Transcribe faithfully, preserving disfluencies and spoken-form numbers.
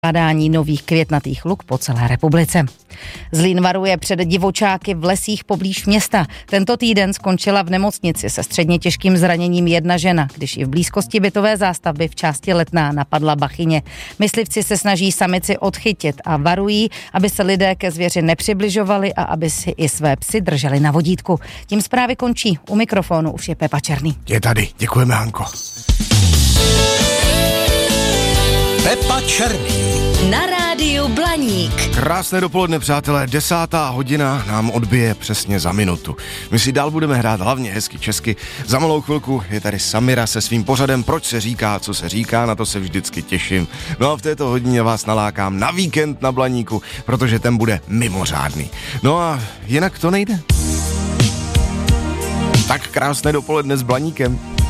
Padání nových květnatých luk po celé republice. Zlín varuje před divočáky v lesích poblíž města. Tento týden skončila v nemocnici se středně těžkým zraněním jedna žena, když ji v blízkosti bytové zástavby v části Letná napadla bachyně. Myslivci se snaží samici odchytit a varují, aby se lidé ke zvěři nepřibližovali a aby si i své psy drželi na vodítku. Tím zprávy končí. U mikrofonu už je Pepa Černý. Je tady. Děkujeme, Hanko. Pepa Černý. Na rádiu Blaník. Krásné dopoledne, přátelé. Desátá hodina nám odbije přesně za minutu. My si dál budeme hrát hlavně hezky česky. Za malou chvilku je tady Samira se svým pořadem Proč se říká, co se říká, na to se vždycky těším. No a v této hodině vás nalákám na víkend na Blaníku, protože ten bude mimořádný. No a jinak to nejde. Tak krásné dopoledne s Blaníkem.